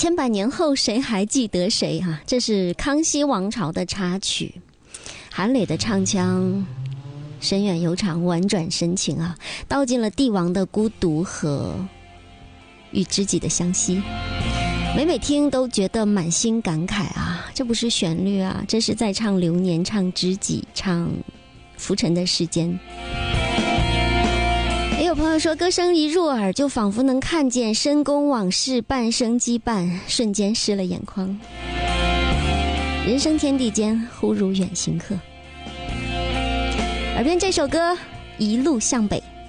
千百年后谁还记得谁啊？这是康熙王朝的插曲，韩磊的唱腔深远悠长，婉转深情啊，道尽了帝王的孤独和与知己的相惜。每听都觉得满心感慨啊，这不是旋律啊，这是在唱流年，唱知己，唱浮沉的时间。也有朋友说，歌声一入耳，就仿佛能看见深宫往事，半生羁绊，瞬间湿了眼眶。人生天地间，忽如远行客。耳边这首歌，一路向北。